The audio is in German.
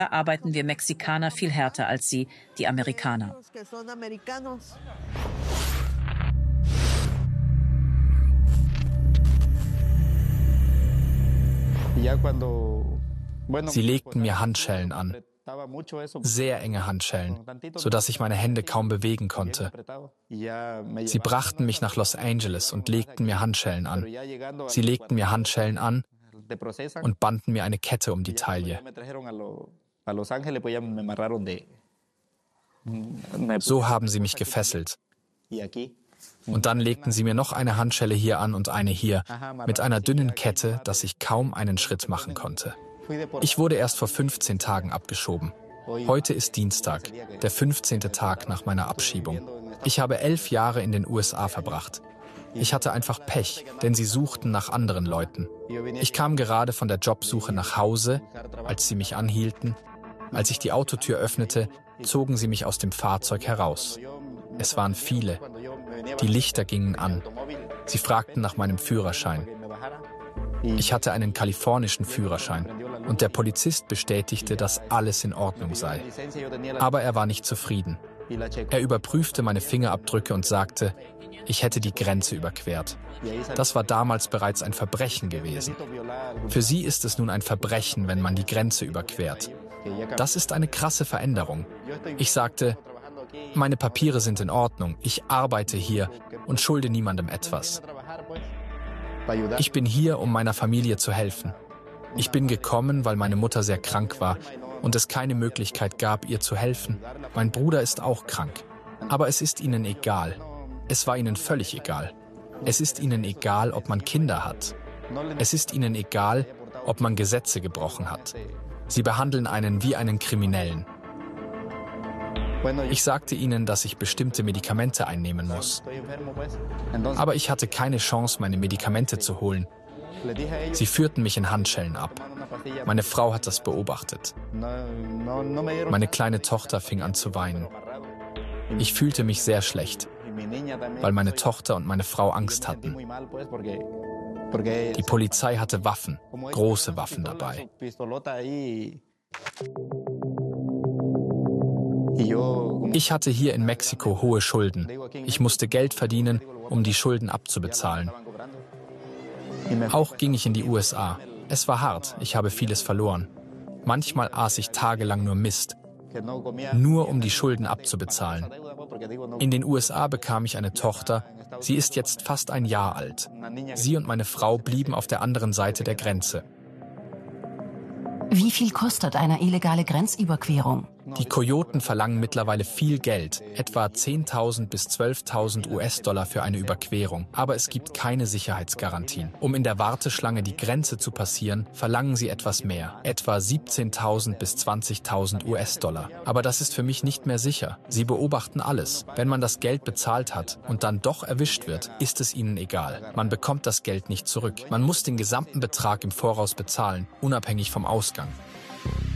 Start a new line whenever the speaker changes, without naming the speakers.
arbeiten wir Mexikaner viel härter als sie, die Amerikaner.
Sie legten mir Handschellen an, sehr enge Handschellen, sodass ich meine Hände kaum bewegen konnte. Sie brachten mich nach Los Angeles und legten mir Handschellen an. Sie legten mir Handschellen an und banden mir eine Kette um die Taille. So haben sie mich gefesselt. Und dann legten sie mir noch eine Handschelle hier an und eine hier, mit einer dünnen Kette, dass ich kaum einen Schritt machen konnte. Ich wurde erst vor 15 Tagen abgeschoben. Heute ist Dienstag, der 15. Tag nach meiner Abschiebung. Ich habe 11 Jahre in den USA verbracht. Ich hatte einfach Pech, denn sie suchten nach anderen Leuten. Ich kam gerade von der Jobsuche nach Hause, als sie mich anhielten. Als ich die Autotür öffnete, zogen sie mich aus dem Fahrzeug heraus. Es waren viele. Die Lichter gingen an. Sie fragten nach meinem Führerschein. Ich hatte einen kalifornischen Führerschein und der Polizist bestätigte, dass alles in Ordnung sei. Aber er war nicht zufrieden. Er überprüfte meine Fingerabdrücke und sagte, ich hätte die Grenze überquert. Das war damals bereits ein Verbrechen gewesen. Für sie ist es nun ein Verbrechen, wenn man die Grenze überquert. Das ist eine krasse Veränderung. Ich sagte, meine Papiere sind in Ordnung, ich arbeite hier und schulde niemandem etwas. Ich bin hier, um meiner Familie zu helfen. Ich bin gekommen, weil meine Mutter sehr krank war und es keine Möglichkeit gab, ihr zu helfen. Mein Bruder ist auch krank. Aber es ist ihnen egal. Es war ihnen völlig egal. Es ist ihnen egal, ob man Kinder hat. Es ist ihnen egal, ob man Gesetze gebrochen hat. Sie behandeln einen wie einen Kriminellen. Ich sagte ihnen, dass ich bestimmte Medikamente einnehmen muss. Aber ich hatte keine Chance, meine Medikamente zu holen. Sie führten mich in Handschellen ab. Meine Frau hat das beobachtet. Meine kleine Tochter fing an zu weinen. Ich fühlte mich sehr schlecht, weil meine Tochter und meine Frau Angst hatten. Die Polizei hatte Waffen, große Waffen dabei. Ich hatte hier in Mexiko hohe Schulden. Ich musste Geld verdienen, um die Schulden abzubezahlen. Auch ging ich in die USA. Es war hart, ich habe vieles verloren. Manchmal aß ich tagelang nur Mist, nur um die Schulden abzubezahlen. In den USA bekam ich eine Tochter, sie ist jetzt fast ein Jahr alt. Sie und meine Frau blieben auf der anderen Seite der Grenze.
Wie viel kostet eine illegale Grenzüberquerung?
Die Kojoten verlangen mittlerweile viel Geld, etwa 10.000 bis 12.000 US-Dollar für eine Überquerung. Aber es gibt keine Sicherheitsgarantien. Um in der Warteschlange die Grenze zu passieren, verlangen sie etwas mehr, etwa 17.000 bis 20.000 US-Dollar. Aber das ist für mich nicht mehr sicher. Sie beobachten alles. Wenn man das Geld bezahlt hat und dann doch erwischt wird, ist es ihnen egal. Man bekommt das Geld nicht zurück. Man muss den gesamten Betrag im Voraus bezahlen, unabhängig vom Ausgang.